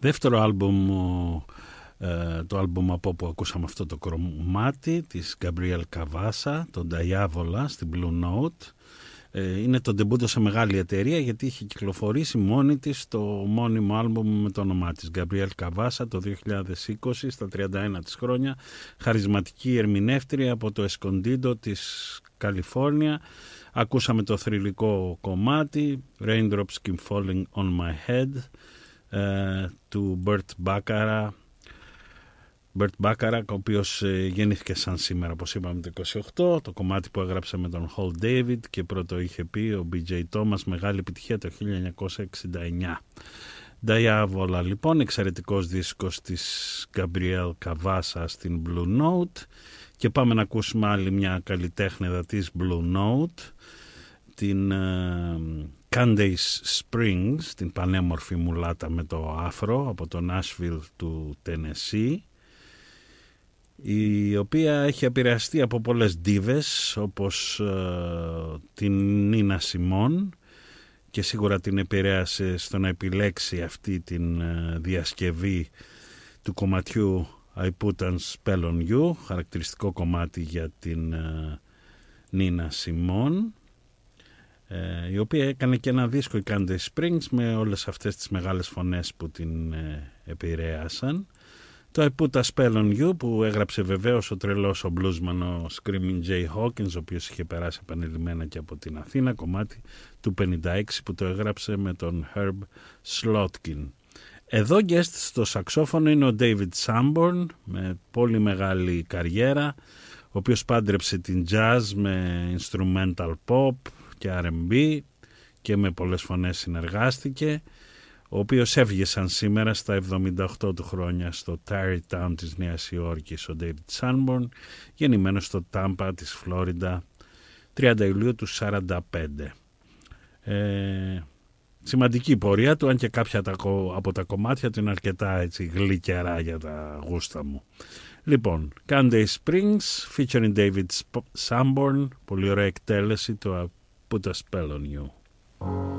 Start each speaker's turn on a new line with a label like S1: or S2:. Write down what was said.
S1: Δεύτερο άλμπουμ, το άλμπουμ από όπου ακούσαμε αυτό το κομμάτι της Gabriel Cavassa, το Diavola στην Blue Note. Είναι το ντεμπούτο σε μεγάλη εταιρεία, γιατί είχε κυκλοφορήσει μόνη της το μόνιμο άλμπουμ με το όνομά της, Gabriel Cavassa, το 2020 στα 31 της χρόνια, χαρισματική ερμηνεύτρια από το Escondido της Καλιφόρνια. Ακούσαμε το θρυλικό κομμάτι Raindrops Keep Falling on My Head του Burt Bacharach, ο οποίος γεννήθηκε σαν σήμερα, όπως είπαμε, το 28. Το κομμάτι που έγραψε με τον Hall David και πρώτο είχε πει ο B.J. Thomas, μεγάλη επιτυχία το 1969. Diavola λοιπόν, εξαιρετικός δίσκος της Gabriel Cavassa στην Blue Note. Και πάμε να ακούσουμε άλλη μια καλλιτέχνηδα της Blue Note, την Candace Springs, την πανέμορφη μουλάτα με το άφρο από το Nashville του Tennessee, η οποία έχει επηρεαστεί από πολλές ντίβες όπως την Νίνα Σιμών, και σίγουρα την επηρέασε στο να επιλέξει αυτή την διασκευή του κομματιού I Put a Spell on You, χαρακτηριστικό κομμάτι για την Νίνα Σιμών, η οποία έκανε και ένα δίσκο, η Candace Springs, με όλες αυτές τις μεγάλες φωνές που την επηρέασαν. Το I Put a Spell on You που έγραψε βεβαίως ο τρελός ο μπλούσμαν ο Screaming Jay Hawkins, ο οποίος είχε περάσει επανειλημμένα και από την Αθήνα, κομμάτι του 56 που το έγραψε με τον Herb Slotkin. Εδώ guest στο σαξόφωνο είναι ο David Sanborn, με πολύ μεγάλη καριέρα, ο οποίος πάντρεψε την jazz με instrumental pop και R&B και με πολλές φωνές συνεργάστηκε, ο οποίος έφυγε σαν σήμερα στα 78 του χρόνια στο Tarrytown της Νέας Υόρκης, ο David Sanborn, γεννημένος στο Τάμπα της Φλόριντα 30 Ιουλίου του 45. Σημαντική πορεία του, αν και κάποια από τα κομμάτια του είναι αρκετά έτσι γλυκερά για τα γούστα μου. Λοιπόν, Candace Springs featuring David Sanborn, πολύ ωραία εκτέλεση, το I Put a Spell on You.